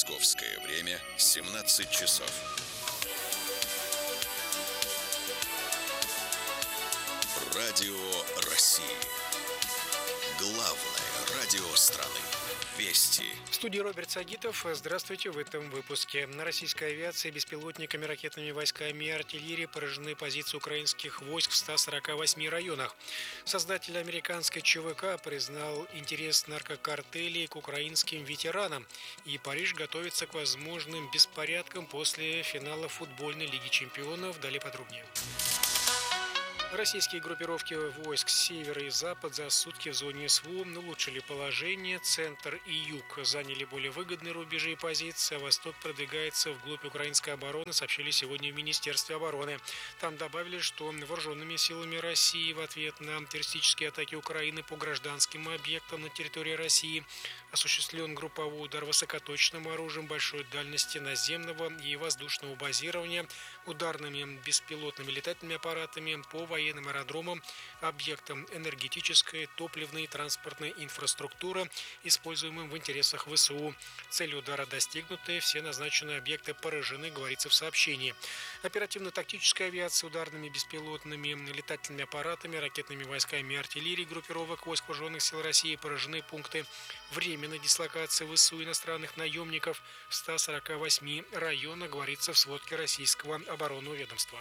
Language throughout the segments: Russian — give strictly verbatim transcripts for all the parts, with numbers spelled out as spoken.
Московское время семнадцать часов. Радио России. Главное радио страны. Вести. В студии Роберт Сагитов. Здравствуйте. В этом выпуске. На российской авиации беспилотниками, ракетными войсками и артиллерией поражены позиции украинских войск в ста сорока восьми районах. Создатель американской ЧВК признал интерес наркокартелей к украинским ветеранам. И Париж готовится к возможным беспорядкам после финала футбольной Лиги чемпионов. Далее подробнее. Российские группировки войск Север и Запад за сутки в зоне СВО улучшили положение. Центр и Юг заняли более выгодные рубежи и позиции, а Восток продвигается вглубь украинской обороны, сообщили сегодня в Министерстве обороны. Там добавили, что вооруженными силами России в ответ на террористические атаки Украины по гражданским объектам на территории России осуществлен групповой удар высокоточным оружием большой дальности наземного и воздушного базирования, ударными беспилотными летательными аппаратами по военным военным аэродромам, объектам энергетической, топливной и транспортной инфраструктуры, используемым в интересах ВСУ. Цели удара достигнуты, все назначенные объекты поражены, говорится в сообщении. Оперативно-тактическая авиация, ударными беспилотными летательными аппаратами, ракетными войсками и артиллерией группировок войск вооруженных сил России поражены пункты временной дислокации ВСУ иностранных наемников в ста сорока восьми районах, говорится в сводке российского оборонного ведомства.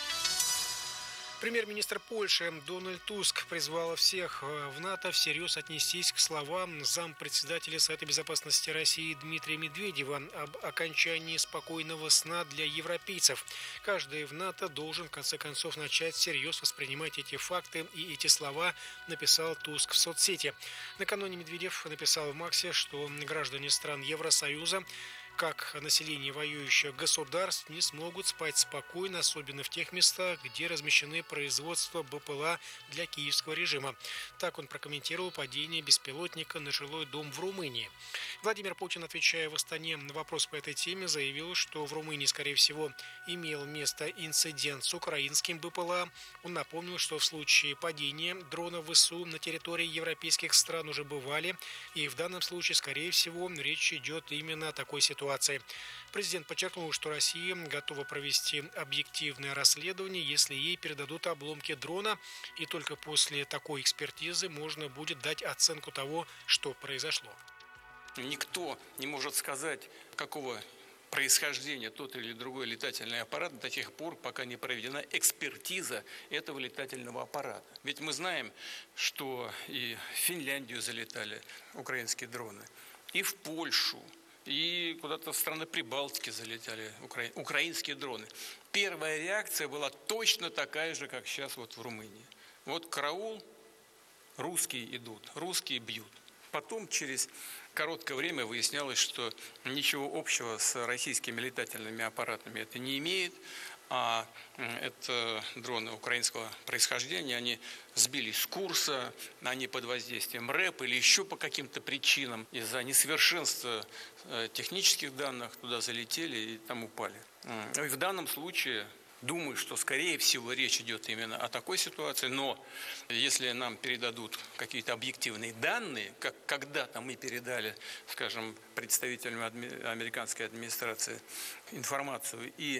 Премьер-министр Польши Дональд Туск призвал всех в НАТО всерьез отнестись к словам зампредседателя Совета безопасности России Дмитрия Медведева об окончании спокойного сна для европейцев. Каждый в НАТО должен в конце концов начать всерьез воспринимать эти факты и эти слова, написал Туск в соцсети. Накануне Медведев написал в Максе, что граждане стран Евросоюза, как население воюющих государств, не смогут спать спокойно, особенно в тех местах, где размещены производства БПЛА для киевского режима. Так он прокомментировал падение беспилотника на жилой дом в Румынии. Владимир Путин, отвечая в Астане на вопрос по этой теме, заявил, что в Румынии, скорее всего, имел место инцидент с украинским БПЛА. Он напомнил, что в случае падения дрона ВСУ на территории европейских стран уже бывали, и в данном случае, скорее всего, речь идет именно о такой ситуации. Президент подчеркнул, что Россия готова провести объективное расследование, если ей передадут обломки дрона, и только после такой экспертизы можно будет дать оценку того, что произошло. Никто не может сказать, какого происхождения тот или другой летательный аппарат до тех пор, пока не проведена экспертиза этого летательного аппарата. Ведь мы знаем, что и в Финляндию залетали украинские дроны, и в Польшу, и куда-то в страны Прибалтики залетали укра... украинские дроны. Первая реакция была точно такая же, как сейчас вот в Румынии. Вот караул, русские идут, русские бьют. Потом через короткое время выяснялось, что ничего общего с российскими летательными аппаратами это не имеет. А это дроны украинского происхождения, они сбились с курса, они под воздействием РЭП или еще по каким-то причинам из-за несовершенства технических данных туда залетели и там упали. И в данном случае думаю, что скорее всего речь идет именно о такой ситуации, но если нам передадут какие-то объективные данные, как когда-то мы передали, скажем, представителям американской администрации информацию и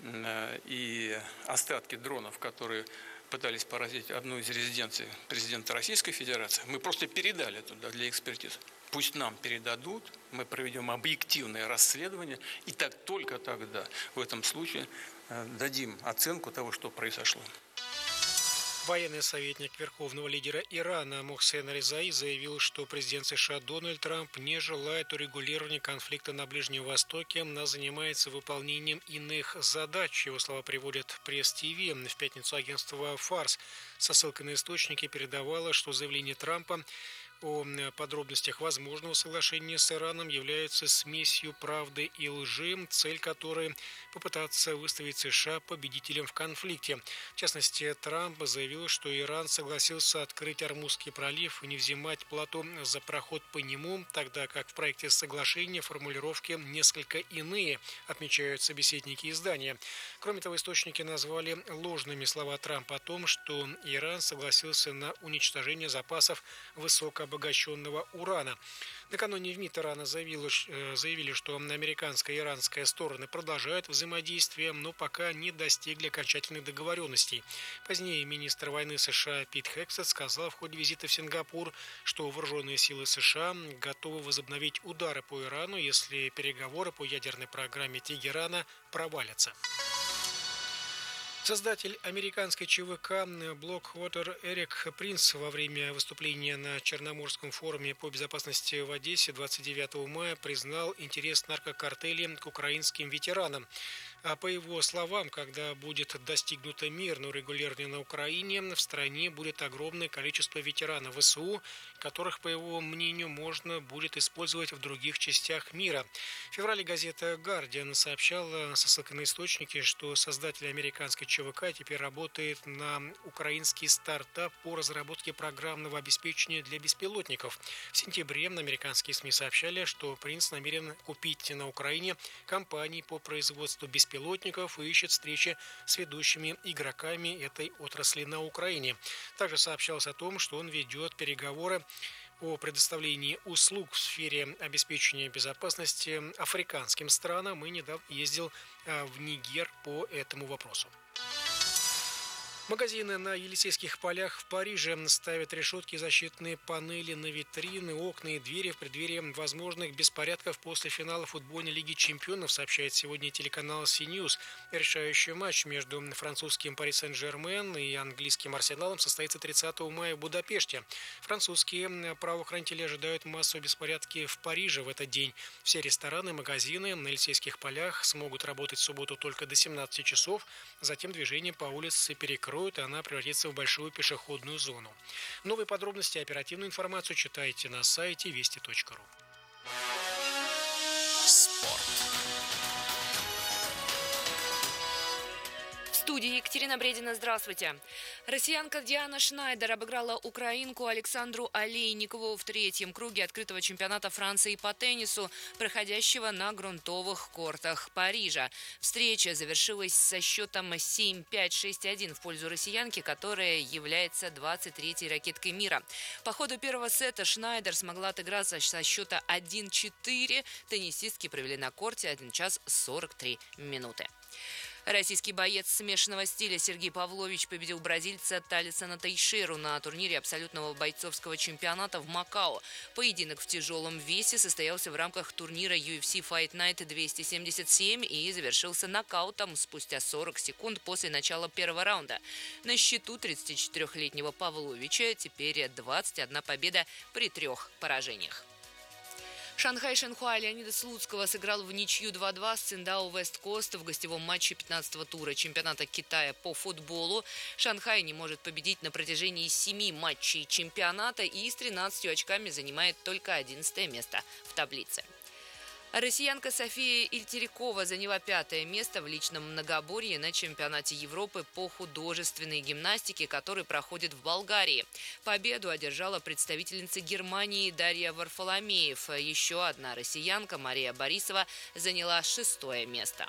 и остатки дронов, которые пытались поразить одну из резиденций президента Российской Федерации, мы просто передали туда для экспертизы. Пусть нам передадут, мы проведем объективное расследование, и так только тогда в этом случае дадим оценку того, что произошло. Военный советник верховного лидера Ирана Мохсен Резаи заявил, что президент США Дональд Трамп не желает урегулирования конфликта на Ближнем Востоке, а занимается выполнением иных задач. Его слова приводят пресс-ТВ. В пятницу агентство Фарс со ссылкой на источники передавало, что заявление Трампа о подробностях возможного соглашения с Ираном являются смесью правды и лжи, цель которой попытаться выставить США победителем в конфликте. В частности, Трамп заявил, что Иран согласился открыть Ормузский пролив и не взимать плату за проход по нему, тогда как в проекте соглашения формулировки несколько иные, отмечают собеседники издания. Кроме того, источники назвали ложными слова Трампа о том, что Иран согласился на уничтожение запасов высокого обогащенного урана. Накануне в МИД Ирана заявили, заявили, что американская и иранская стороны продолжают взаимодействие, но пока не достигли окончательных договоренностей. Позднее министр войны США Пит Хексет сказал в ходе визита в Сингапур, что вооруженные силы США готовы возобновить удары по Ирану, если переговоры по ядерной программе Тегерана провалятся. Создатель американской ЧВК Blackwater Эрик Принц во время выступления на Черноморском форуме по безопасности в Одессе двадцать девятого мая признал интерес наркокартелей к украинским ветеранам. А по его словам, когда будет достигнуто мирное урегулирование на Украине, в стране будет огромное количество ветеранов ВСУ, которых, по его мнению, можно будет использовать в других частях мира. В феврале газета «Гардиан» сообщала со ссылкой на источники, что создатель американской ЧВК теперь работает на украинский стартап по разработке программного обеспечения для беспилотников. В сентябре американские СМИ сообщали, что Принц намерен купить на Украине компании по производству беспилотников, пилотников и ищет встречи с ведущими игроками этой отрасли на Украине. Также сообщалось о том, что он ведет переговоры о предоставлении услуг в сфере обеспечения безопасности африканским странам и недавно ездил в Нигер по этому вопросу. Магазины на Елисейских полях в Париже ставят решетки и защитные панели на витрины, окна и двери в преддверии возможных беспорядков после финала футбольной лиги чемпионов, сообщает сегодня телеканал Си Ньюс. Решающий матч между французским Пари Сен-Жермен и английским Арсеналом состоится тридцатого мая в Будапеште. Французские правоохранители ожидают массовые беспорядки в Париже в этот день. Все рестораны и магазины на Елисейских полях смогут работать в субботу только до семнадцати часов, затем движение по улице перекроют, и она превратится в большую пешеходную зону. Новые подробности и оперативную информацию читайте на сайте вести точка ру. Спорт. В студии Екатерина Бредина. Здравствуйте. Россиянка Диана Шнайдер обыграла украинку Александру Олейникову в третьем круге открытого чемпионата Франции по теннису, проходящего на грунтовых кортах Парижа. Встреча завершилась со счетом семь пять шесть один в пользу россиянки, которая является двадцать третьей ракеткой мира. По ходу первого сета Шнайдер смогла отыграться со счета один четыре. Теннисистки провели на корте один час сорок три минуты. Российский боец смешанного стиля Сергей Павлович победил бразильца Талисона Тейшеру на турнире абсолютного бойцовского чемпионата в Макао. Поединок в тяжелом весе состоялся в рамках турнира ю эф си Fight Night двести семьдесят семь и завершился нокаутом спустя сорок секунд после начала первого раунда. На счету тридцатичетырёхлетнего Павловича теперь двадцать одна победа при трех поражениях. Шанхай Шенхуа Леонида Слуцкого сыграл в ничью два-два с Циндао Вест Кост в гостевом матче пятнадцатого тура чемпионата Китая по футболу. Шанхай не может победить на протяжении семи матчей чемпионата и с тринадцатью очками занимает только одиннадцатое место в таблице. Россиянка София Ильтерикова заняла пятое место в личном многоборье на чемпионате Европы по художественной гимнастике, который проходит в Болгарии. Победу одержала представительница Германии Дарья Варфоломеев. Еще одна россиянка Мария Борисова заняла шестое место.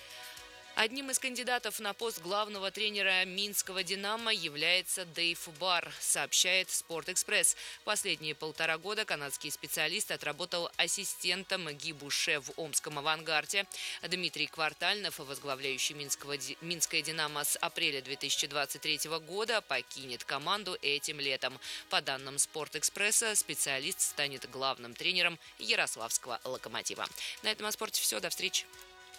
Одним из кандидатов на пост главного тренера минского «Динамо» является Дэйв Бар, сообщает «Спортэкспресс». Последние полтора года канадский специалист отработал ассистентом Ги Буше в омском «Авангарде». Дмитрий Квартальнов, возглавляющий Минского, «Минское Динамо» с апреля две тысячи двадцать третьего года, покинет команду этим летом. По данным «Спортэкспресса», специалист станет главным тренером ярославского «Локомотива». На этом о спорте все. До встречи.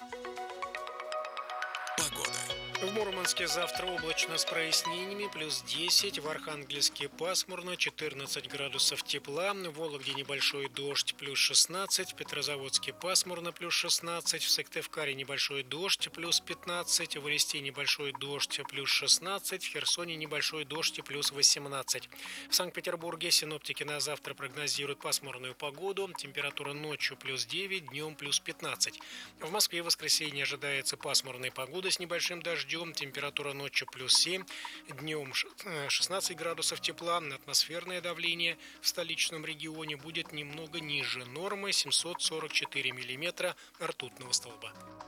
В Мурманске завтра облачно с прояснениями, плюс десять, в Архангельске пасмурно, четырнадцать градусов тепла, в Вологде небольшой дождь, плюс шестнадцать, в Петрозаводске пасмурно, плюс шестнадцать, в Сыктывкаре небольшой дождь, плюс пятнадцать, в Элисте небольшой дождь, плюс шестнадцать, в Херсоне небольшой дождь, плюс восемнадцать. В Санкт-Петербурге синоптики на завтра прогнозируют пасмурную погоду, температура ночью плюс девять, днем плюс пятнадцать. В Москве в воскресенье ожидается пасмурная погода с небольшим дождем. Температура ночью плюс семь, днем шестнадцать градусов тепла, атмосферное давление в столичном регионе будет немного ниже нормы семьсот сорок четыре миллиметра ртутного столба.